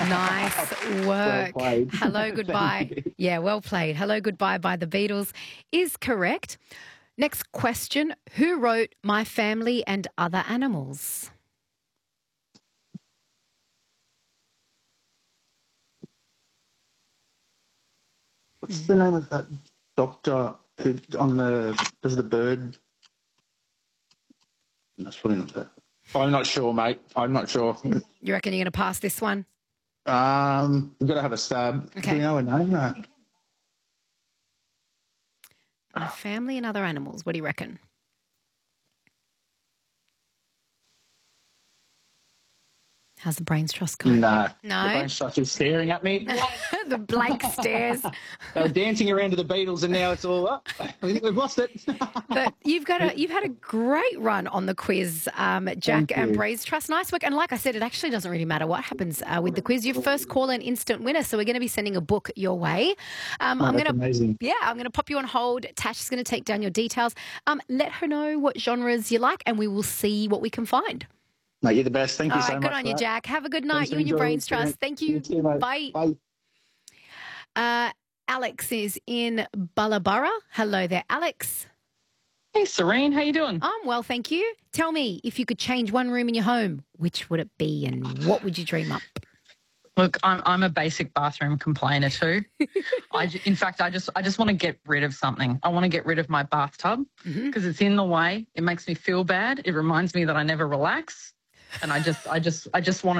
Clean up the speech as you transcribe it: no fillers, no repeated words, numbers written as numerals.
Nice work. Well played. Hello, Goodbye. Thank you. Yeah, well played. Hello, Goodbye by the Beatles is correct. Next question. Who wrote My Family and Other Animals? What's the name of that doctor who does the bird? That's probably not that. I'm not sure, mate. I'm not sure. You reckon you're going to pass this one? We've got to have a stab. Okay. Do you know her name? My Family and Other Animals. What do you reckon? How's the brains trust going? No. No? The brain's just staring at me. The blank stares. They were dancing around to the Beatles and now it's all up. I think we've lost it. But you've had a great run on the quiz, Jack and Breeze Trust. Nice work. And like I said, it actually doesn't really matter what happens with the quiz. Your first call an instant winner. So we're going to be sending a book your way. Amazing. Yeah, I'm going to pop you on hold. Tash is going to take down your details. Let her know what genres you like and we will see what we can find. Mate, you're the best. Thank you All so right, much. good on you, that. Jack. Have a good night. Thanks You for and your enjoying Brains it. Trust. Thank you. too, mate. Bye. Alex is in Bullaburra. Hello there, Alex. Hey, Serene, how you doing? I'm well, thank you. Tell me, if you could change one room in your home, which would it be and what would you dream up? Look, I'm a basic bathroom complainer too. In fact, I just want to get rid of something. I want to get rid of my bathtub because it's in the way. It makes me feel bad. It reminds me that I never relax, and I just want it